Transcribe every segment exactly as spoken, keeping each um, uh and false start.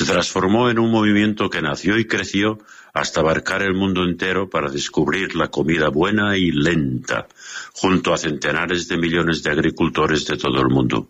Se transformó en un movimiento que nació y creció hasta abarcar el mundo entero para descubrir la comida buena y lenta, junto a centenares de millones de agricultores de todo el mundo.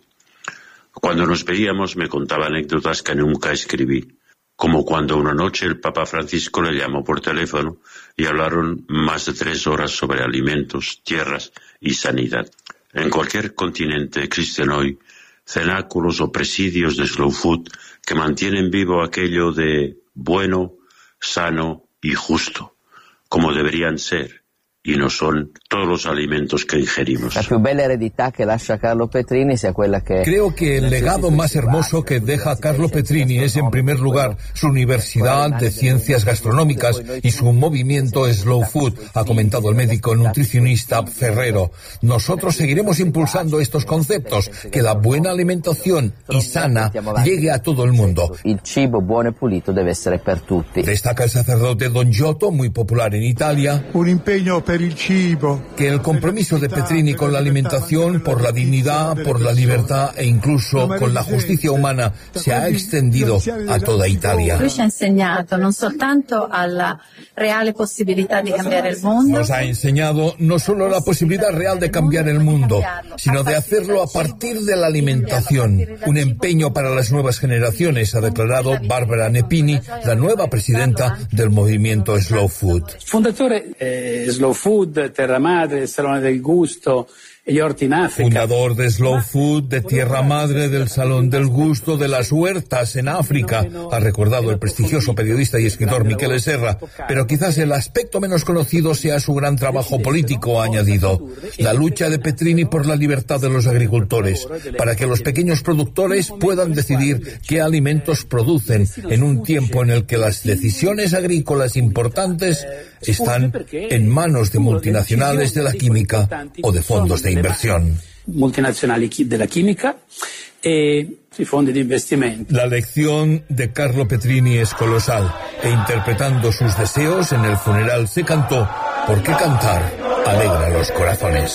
Cuando nos veíamos me contaba anécdotas que nunca escribí, como cuando una noche el Papa Francisco le llamó por teléfono y hablaron más de tres horas sobre alimentos, tierras y sanidad. En cualquier continente existen hoy cenáculos o presidios de slow food que mantienen vivo aquello de bueno, sano y justo, como deberían ser, y no son todos los alimentos que ingerimos. La più bella eredità che lascia Carlo Petrini sia quella que... Creo que el legado más hermoso que deja Carlo Petrini es, en primer lugar, su Universidad de Ciencias Gastronómicas y su movimiento Slow Food, ha comentado el médico nutricionista Ferrero. Nosotros seguiremos impulsando estos conceptos, que la buena alimentación y sana llegue a todo el mundo. Il cibo buono e pulito deve essere per tutti. Destaca el sacerdote Don Giotto, muy popular en Italia, un impegno per il cibo, que el compromiso de Petrini con la alimentación, por la dignidad, por la libertad e incluso con la justicia humana se ha extendido a toda Italia. Lui ci ha insegnato non soltanto alla reale possibilità di cambiare il mondo. Nos ha enseñado no solo la posibilidad real de cambiar el mundo, sino de hacerlo a partir de la alimentación. Un empeño para las nuevas generaciones, ha declarado Barbara Nepini, la nueva presidenta del movimiento Slow Food. Fondatore eh, Slow Food, Terra Madre, Salone del Gusto y Orti in África. Fundador de Slow Food, de Tierra Madre, del Salón del Gusto, de las huertas en África, ha recordado el prestigioso periodista y escritor Michele Serra. Pero quizás el aspecto menos conocido sea su gran trabajo político, ha añadido. La lucha de Petrini por la libertad de los agricultores, para que los pequeños productores puedan decidir qué alimentos producen en un tiempo en el que las decisiones agrícolas importantes están en manos de multinacionales de la química o de fondos de inversión. Multinazionali della chimica e i fondi di investimento. La lección de Carlo Petrini es colosal, e interpretando sus deseos en el funeral se cantó: ¿por qué cantar alegra los corazones?